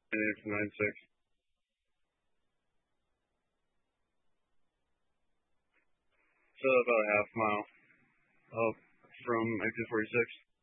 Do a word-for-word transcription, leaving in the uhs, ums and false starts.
It's nine six. So about a half mile up from exit forty-six.